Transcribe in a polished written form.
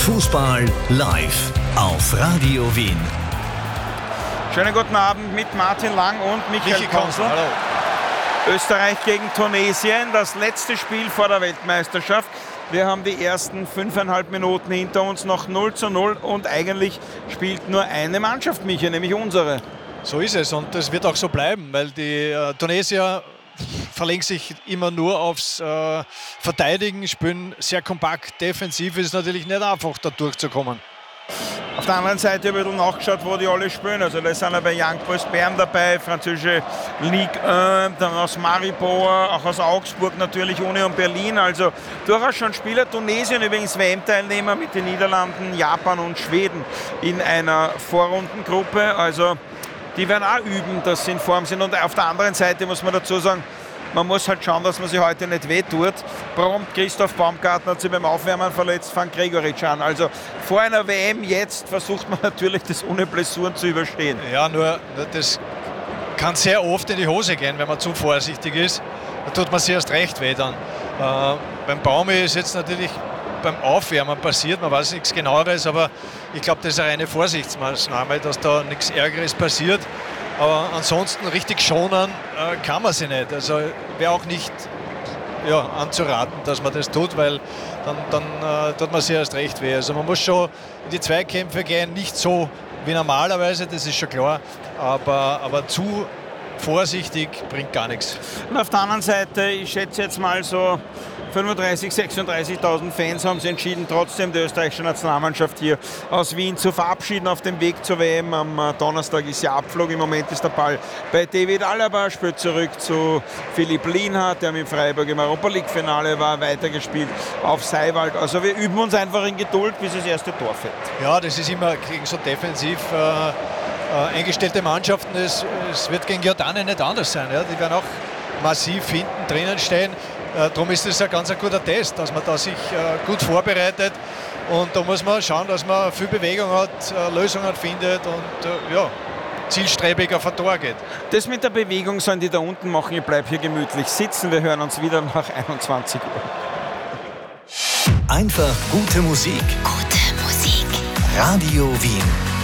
Fußball live auf Radio Wien. Schönen guten Abend mit Martin Lang und Michael Konsel. Österreich gegen Tunesien, das letzte Spiel vor der Weltmeisterschaft. Wir haben die ersten 5,5 Minuten hinter uns, noch 0:0 und eigentlich spielt nur eine Mannschaft, Michael, nämlich unsere. So ist es und das wird auch so bleiben, weil die Tunesier verlegen sich immer nur aufs Verteidigen, spielen sehr kompakt, defensiv ist natürlich nicht einfach, da durchzukommen. Auf der anderen Seite habe ich ein bisschen nachgeschaut, wo die alle spielen. Also da sind ja bei Young Boys Bern dabei, französische Ligue 1, dann aus Maribor, auch aus Augsburg natürlich, Union Berlin. Also durchaus schon Spieler. Tunesien übrigens WM-Teilnehmer mit den Niederlanden, Japan und Schweden in einer Vorrundengruppe. Also die werden auch üben, dass sie in Form sind. Und auf der anderen Seite muss man dazu sagen, man muss halt schauen, dass man sich heute nicht wehtut. Prompt Christoph Baumgartner hat sich beim Aufwärmen verletzt, fängt Gregoritsch an. Also vor einer WM jetzt versucht man natürlich, das ohne Blessuren zu überstehen. Ja, nur das kann sehr oft in die Hose gehen, wenn man zu vorsichtig ist. Da tut man sich erst recht weh dann. Beim Baumi ist jetzt natürlich beim Aufwärmen passiert, man weiß nichts Genaueres, aber ich glaube, das ist eine reine Vorsichtsmaßnahme, dass da nichts Ärgeres passiert. Aber ansonsten richtig schonen kann man sie nicht. Also wäre auch nicht anzuraten, dass man das tut, weil dann tut man sich erst recht weh. Also man muss schon in die Zweikämpfe gehen, nicht so wie normalerweise, das ist schon klar, aber zu vorsichtig bringt gar nichts. Und auf der anderen Seite, ich schätze jetzt mal so 35.000, 36.000 Fans haben sich entschieden, trotzdem die österreichische Nationalmannschaft hier aus Wien zu verabschieden auf dem Weg zur WM. Am Donnerstag ist ja Abflug, im Moment ist der Ball bei David Alaba, spielt zurück zu Philipp Lienhardt, der mit Freiburg im Europa-League-Finale war, weitergespielt auf Seiwald. Also wir üben uns einfach in Geduld, bis das erste Tor fällt. Ja, das ist immer gegen so defensiv eingestellte Mannschaften. Es wird gegen Jordanien nicht anders sein. Ja? Die werden auch massiv hinten drinnen stehen. Darum ist es ein ganz guter Test, dass man da sich gut vorbereitet. Und da muss man schauen, dass man viel Bewegung hat, Lösungen findet und zielstrebig auf ein Tor geht. Das mit der Bewegung sollen die da unten machen. Ich bleibe hier gemütlich sitzen. Wir hören uns wieder nach 21 Uhr. Einfach gute Musik. Gute Musik. Radio Wien.